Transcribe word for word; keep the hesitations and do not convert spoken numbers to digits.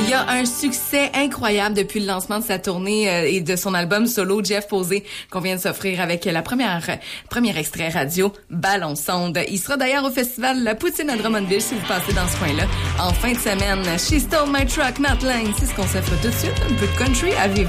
Il y a un succès incroyable depuis le lancement de sa tournée euh, et de son album solo Jeff Posé qu'on vient de s'offrir avec la première premier extrait radio Ballon Sonde. Il sera d'ailleurs au festival La Poutine à Drummondville si vous passez dans ce coin-là en fin de semaine. She Stole My Truck, Matt Lang. C'est ce qu'on s'offre tout de suite. Un peu de country à vivre.